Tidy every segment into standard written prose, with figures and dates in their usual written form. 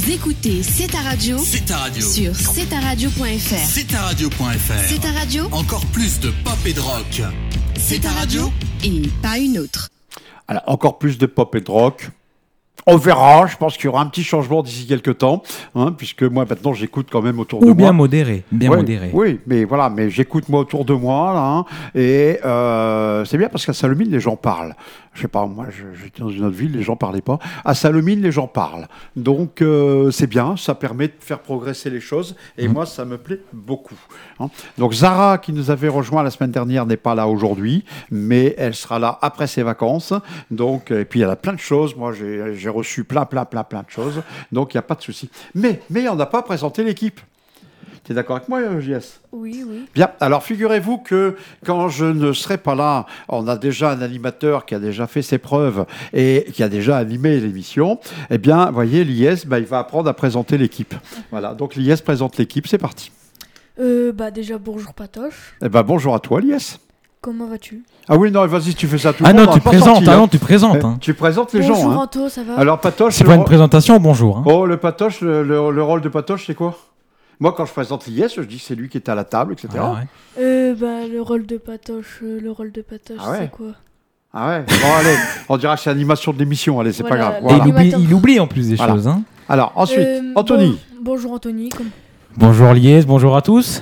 Vous écoutez C'est ta radio. C'est ta radio. Sur cetaradio.fr. C'est ta radio.fr. C'est ta radio. Encore plus de pop et de rock. C'est ta radio. Et pas une autre. Alors, encore plus de pop et de rock. On verra, je pense qu'il y aura un petit changement d'ici quelques temps, puisque moi maintenant j'écoute quand même autour de moi. Ou bien modéré, modéré. Oui, mais voilà, mais j'écoute moi autour de moi, là, et c'est bien parce qu'à Salomine, les gens parlent. Je sais pas, moi j'étais dans une autre ville, les gens parlaient pas. À Salomine, les gens parlent. Donc c'est bien, ça permet de faire progresser les choses, et moi ça me plaît beaucoup. Donc Zara, qui nous avait rejoint la semaine dernière, n'est pas là aujourd'hui, mais elle sera là après ses vacances. Donc, et puis elle a plein de choses, moi j'ai reçu plein de choses, donc il n'y a pas de souci. Mais on n'a pas présenté l'équipe. Tu es d'accord avec moi, JS ? Oui. Bien, alors figurez-vous que quand je ne serai pas là, on a déjà un animateur qui a déjà fait ses preuves et qui a déjà animé l'émission. Eh bien, vous voyez, Lies, il va apprendre à présenter l'équipe. Voilà, donc Lies présente l'équipe, c'est parti. Déjà, bonjour Patoche. Eh bien, bonjour à toi, Lies. Comment vas-tu ? Ah oui, non, vas-y, tu fais ça tout le Ah monde. non, tu présentes, tu présentes. Tu présentes les bonjour gens. Anto, ça va ? Alors, Patoche... C'est pas une présentation, bonjour. Oh, le Patoche, le rôle de Patoche, c'est quoi ? Moi, quand je présente Lies, je dis que c'est lui qui est à la table, etc. Ah ouais. Le rôle de Patoche, c'est quoi ? Ah ouais. Bon, allez, on dira que c'est l'animation de l'émission, allez, c'est Voilà, pas grave. Et Voilà. il oublie en plus des choses. Hein. Alors, ensuite, Anthony. Bonjour Anthony. Bonjour Lies, bonjour à tous.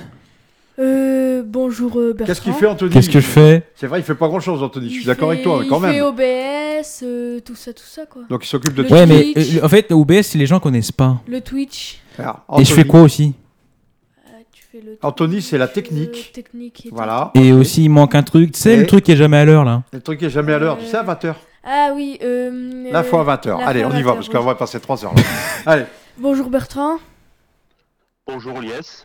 Bonjour Bertrand. Qu'est-ce qu'il fait, Anthony ? Qu'est-ce que je fais ? C'est vrai, il fait pas grand-chose, Anthony. Je suis d'accord avec toi, mais quand Il fait même. OBS, tout ça, quoi. Donc, il s'occupe de Le tout. Ouais, mais Twitch. en fait, OBS, si les gens connaissent pas. Le Twitch. Alors, Et je fais quoi aussi ? Tu fais le Anthony, c'est la Twitch, technique. et Voilà. Et aussi, il manque un truc. Tu sais, Et- le truc qui est jamais à l'heure, là. Le truc est jamais à l'heure. Tu sais, à 20h. Ah oui. La fois à 20h. Allez, on y va, parce qu'on va passer 3 heures là. Allez. Bonjour Bertrand. Bonjour Lies.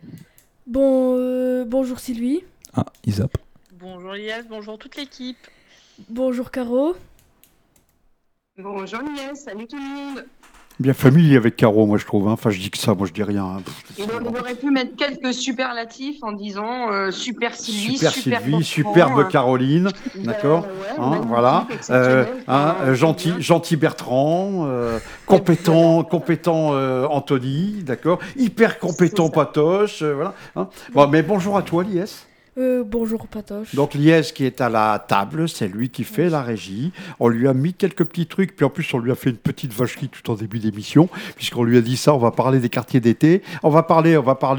Bonjour Sylvie. Ah, il zappe. Bonjour Lies, bonjour toute l'équipe. Bonjour Caro. Bonjour Lies, salut tout le monde. Bien familier avec Caro, moi, je trouve. Enfin, je dis que ça, moi, je dis rien. Il aurait pu mettre quelques superlatifs en disant super Sylvie, Super Sylvie, superbe Caroline, d'accord, voilà, gentil Bertrand, compétent Anthony, d'accord, hyper compétent Patoche, voilà. Bon, mais bonjour à toi, Lies. Bonjour Patoche. Donc Lies qui est à la table, c'est lui qui fait la régie. On lui a mis quelques petits trucs, puis en plus on lui a fait une petite vacherie tout en début d'émission, puisqu'on lui a dit ça, on va parler des quartiers d'été, on va parler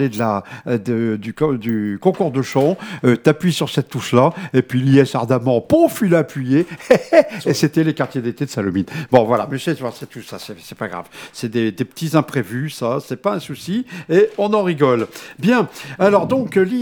du concours de chant, t'appuies sur cette touche-là, et puis Lies ardemment, pouf, il a appuyé, et c'était les quartiers d'été de Salomine. Bon voilà, mais c'est tout ça, c'est pas grave. C'est des petits imprévus, ça, c'est pas un souci, et on en rigole. Bien, alors donc